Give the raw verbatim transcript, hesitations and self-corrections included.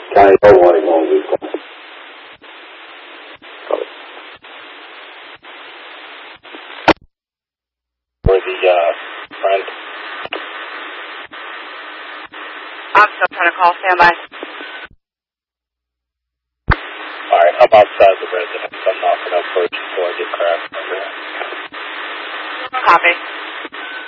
County oh one on this one. For the uh, friend. I'm still trying to call. Stand by. Alright, I'm outside the residence. I'm knocking up first before I get crashed. Copy.